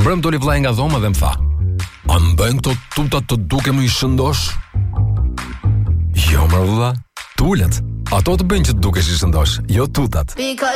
Vrëm doli vllai nga dhoma dhe më tha: "A më bëjnë këto tutat të dukem i shëndosh?" Jo, më vëlla, tulet. Ato të bëjnë që të dukesh i shëndosh, jo tutat.